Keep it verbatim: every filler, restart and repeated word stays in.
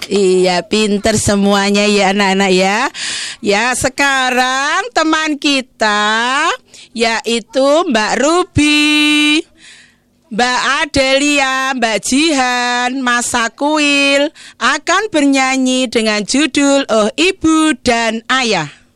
Iya, pinter semuanya ya anak-anak ya. Ya, sekarang teman kita yaitu Mbak Ruby, Mbak Adelia, Mbak Jihan, Mas Sakuil akan bernyanyi dengan judul Oh Ibu dan Ayah.